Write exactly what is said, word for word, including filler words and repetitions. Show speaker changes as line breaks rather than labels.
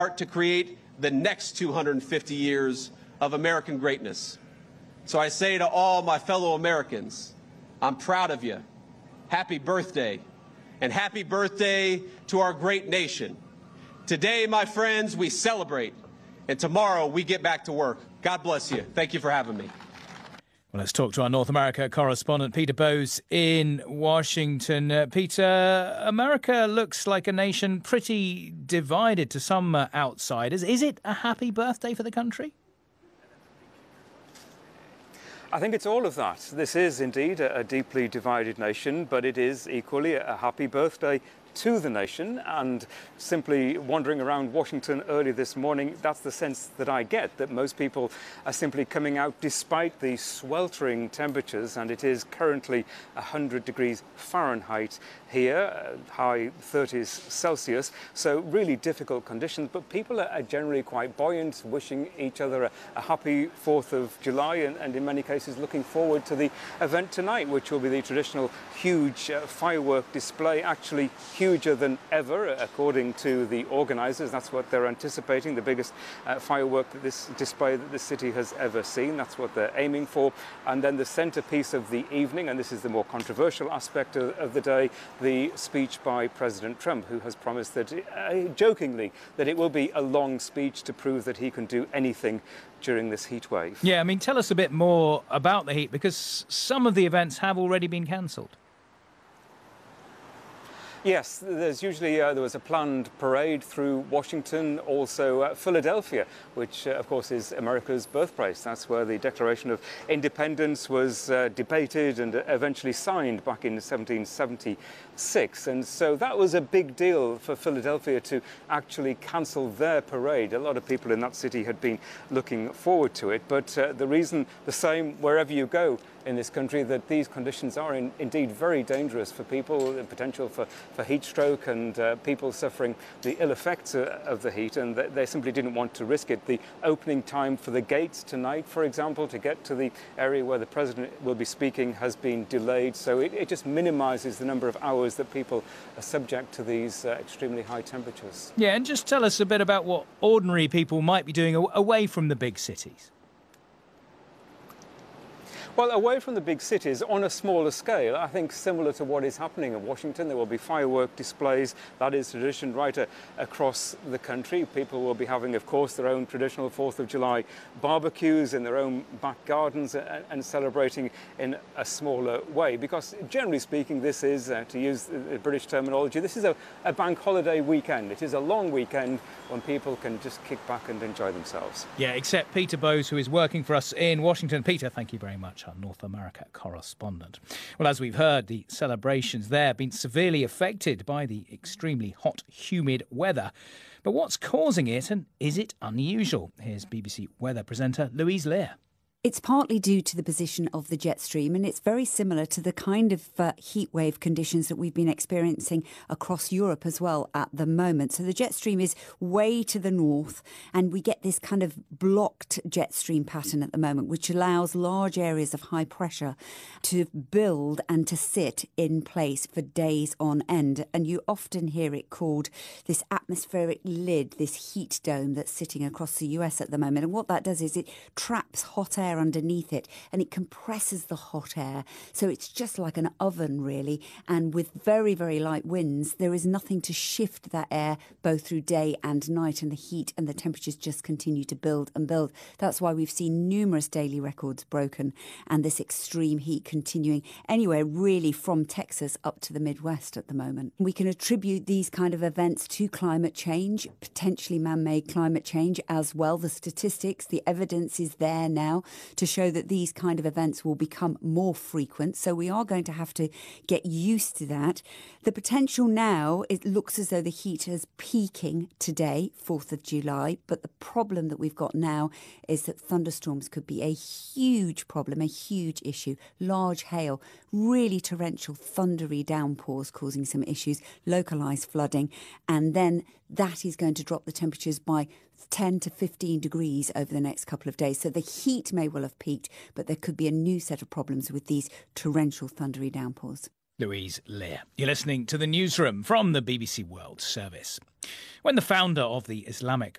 to create the next two hundred fifty years of American greatness. So I say to all my fellow Americans, I'm proud of you. Happy birthday. And happy birthday to our great nation. Today, my friends, we celebrate. And tomorrow, we get back to work. God bless you. Thank you for having me.
Well, let's talk to our North America correspondent, Peter Bowes in Washington. Uh, Peter, America looks like a nation pretty divided to some uh, outsiders. Is it a happy birthday for the country?
I think it's all of that. This is indeed a, a deeply divided nation, but it is equally a happy birthday to the nation. And simply wandering around Washington early this morning, that's the sense that I get, that most people are simply coming out despite the sweltering temperatures, and it is currently one hundred degrees Fahrenheit here, high thirties Celsius, so really difficult conditions, but people are generally quite buoyant, wishing each other a, a happy fourth of July, and, and in many cases looking forward to the event tonight, which will be the traditional huge uh, firework display, actually huger than ever, according to the organisers. That's what they're anticipating, the biggest uh, firework that this display that the city has ever seen. That's what they're aiming for. And then the centrepiece of the evening, and this is the more controversial aspect of, of the day, the speech by President Trump, who has promised that, uh, jokingly, that it will be a long speech to prove that he can do anything during this heat wave.
Yeah, I mean, tell us a bit more about the heat, because some of the events have already been cancelled.
Yes, there's usually, uh, there was a planned parade through Washington, also uh, Philadelphia, which uh, of course is America's birthplace. That's where the Declaration of Independence was uh, debated and eventually signed back in seventeen seventy-six. And so that was a big deal for Philadelphia to actually cancel their parade. A lot of people in that city had been looking forward to it. But uh, the reason, the same wherever you go in this country, that these conditions are in, indeed very dangerous for people, the potential for, for heat stroke and uh, people suffering the ill effects uh, of the heat, and they simply didn't want to risk it. The opening time for the gates tonight, for example, to get to the area where the president will be speaking has been delayed, so it, it just minimises the number of hours that people are subject to these uh, extremely high temperatures.
Yeah, and just tell us a bit about what ordinary people might be doing away from the big cities.
Well, away from the big cities, on a smaller scale, I think similar to what is happening in Washington, there will be firework displays. That is tradition right uh, across the country. People will be having, of course, their own traditional fourth of July barbecues in their own back gardens and, and celebrating in a smaller way. Because generally speaking, this is, uh, to use the British terminology, this is a, a bank holiday weekend. It is a long weekend when people can just kick back and enjoy themselves.
Yeah, except Peter Bowes, who is working for us in Washington. Peter, thank you very much, our North America correspondent. Well, as we've heard, the celebrations there have been severely affected by the extremely hot, humid weather. But what's causing it, and is it unusual? Here's B B C weather presenter Louise Lear.
It's partly due to the position of the jet stream, and it's very similar to the kind of uh, heat wave conditions that we've been experiencing across Europe as well at the moment. So the jet stream is way to the north, and we get this kind of blocked jet stream pattern at the moment, which allows large areas of high pressure to build and to sit in place for days on end. And you often hear it called this atmospheric lid, this heat dome that's sitting across the U S at the moment. And what that does is it traps hot air underneath it, and it compresses the hot air, so it's just like an oven really, and with very very light winds there is nothing to shift that air both through day and night, and the heat and the temperatures just continue to build and build. That's why we've seen numerous daily records broken, and this extreme heat continuing anywhere really from Texas up to the Midwest at the moment. We can attribute these kind of events to climate change, potentially man-made climate change as well. The statistics, the evidence is there now to show that these kind of events will become more frequent. So we are going to have to get used to that. The potential now, it looks as though the heat is peaking today, fourth of July. But the problem that we've got now is that thunderstorms could be a huge problem, a huge issue. Large hail, really torrential, thundery downpours causing some issues, localised flooding. And then that is going to drop the temperatures by ten to fifteen degrees over the next couple of days. So the heat may well have peaked, but there could be a new set of problems with these torrential thundery downpours.
Louise Lear. You're listening to The Newsroom from the B B C World Service. When the founder of the Islamic